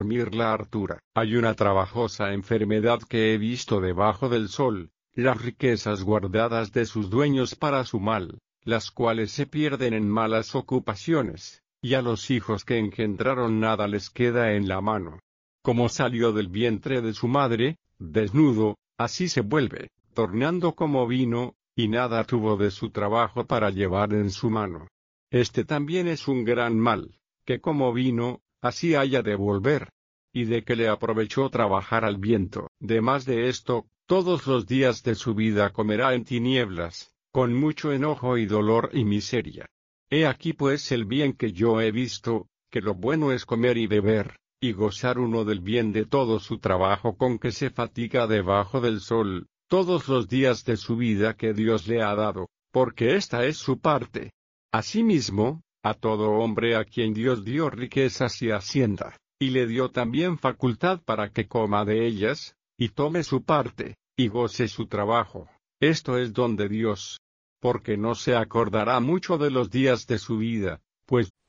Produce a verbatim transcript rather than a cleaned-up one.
Mirla Artura. Hay una trabajosa enfermedad que he visto debajo del sol, las riquezas guardadas de sus dueños para su mal, las cuales se pierden en malas ocupaciones, y a los hijos que engendraron nada les queda en la mano. Como salió del vientre de su madre, desnudo, así se vuelve, tornando como vino, y nada tuvo de su trabajo para llevar en su mano. Este también es un gran mal, que como vino, así haya de volver. Y de que le aprovechó trabajar al viento. Demás de esto, todos los días de su vida comerá en tinieblas, con mucho enojo y dolor y miseria. He aquí pues el bien que yo he visto, que lo bueno es comer y beber, y gozar uno del bien de todo su trabajo con que se fatiga debajo del sol, todos los días de su vida que Dios le ha dado, porque esta es su parte. Asimismo, a todo hombre a quien Dios dio riquezas y hacienda, y le dio también facultad para que coma de ellas, y tome su parte, y goce su trabajo, esto es don de Dios. Porque no se acordará mucho de los días de su vida, pues